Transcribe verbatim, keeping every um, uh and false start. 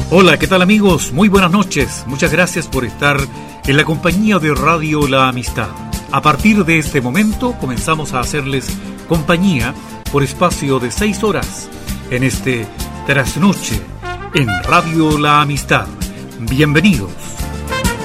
Hola, ¿qué tal amigos? Muy buenas noches. Muchas gracias por estar en la compañía de Radio La Amistad. A partir de este momento comenzamos a hacerles compañía por espacio de seis horas en este trasnoche en Radio La Amistad. Bienvenidos.